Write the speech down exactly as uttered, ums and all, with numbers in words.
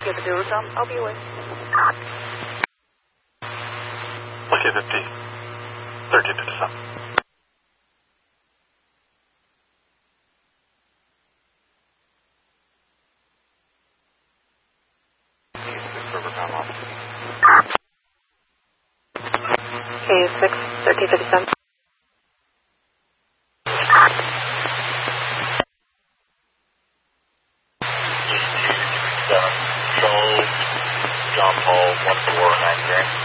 Get the zero Tom, I'll be away. Lucky fifty, thirteen fifty-seven. K six, thirteen fifty-seven. Seven, Control, John Paul, one four nine three.